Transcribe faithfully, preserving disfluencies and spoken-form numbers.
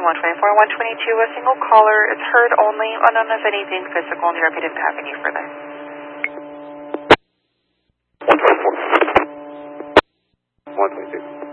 one twenty-four, one twenty-two, a single caller is heard only, unknown if anything physical, and the deputy didn't have any further. one twenty-four. one twenty-two.